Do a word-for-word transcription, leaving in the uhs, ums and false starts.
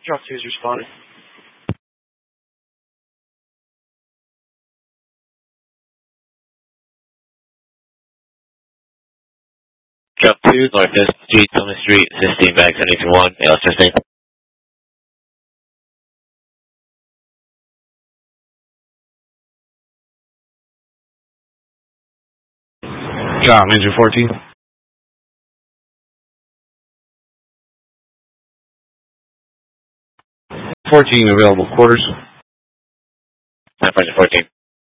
Drop two is responding. Drop two, Northwest Street, Thomas Street, assisting back seventy-two one, A L S testing. Job, engine fourteen. fourteen available quarters. nine fourteen.